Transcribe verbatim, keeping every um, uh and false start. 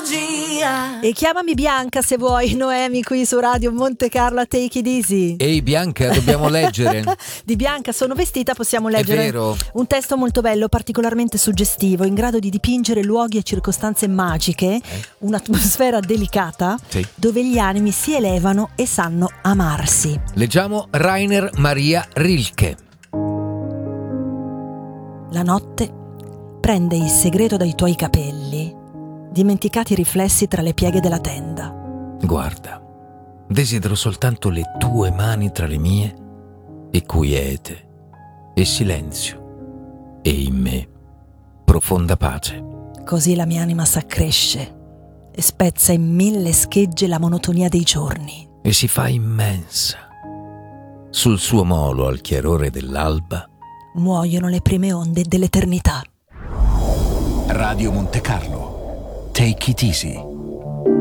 magia. E chiamami Bianca se vuoi, Noemi, qui su Radio Monte Carlo a Take It Easy. Ehi Bianca, dobbiamo leggere. Di Bianca sono vestita, possiamo leggere. È vero. Un testo molto bello, particolarmente suggestivo, in grado di dipingere luoghi e circostanze magiche, eh. un'atmosfera delicata, sì. dove gli animi si elevano e sanno amarsi. Leggiamo Rainer Maria Rilke. La notte prende il segreto dai tuoi capelli, dimenticati riflessi tra le pieghe della tenda. Guarda, desidero soltanto le tue mani tra le mie e quiete e silenzio e in me profonda pace. Così la mia anima s'accresce e spezza in mille schegge la monotonia dei giorni e si fa immensa. Sul suo molo al chiarore dell'alba muoiono le prime onde dell'eternità. Radio Monte Carlo. Take it easy.